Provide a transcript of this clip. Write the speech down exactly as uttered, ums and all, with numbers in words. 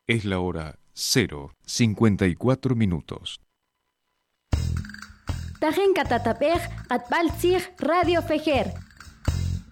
Es la hora cero cincuenta y cuatro minutos. Tajen Catatapej, Atbaltzig, Radio Fejer.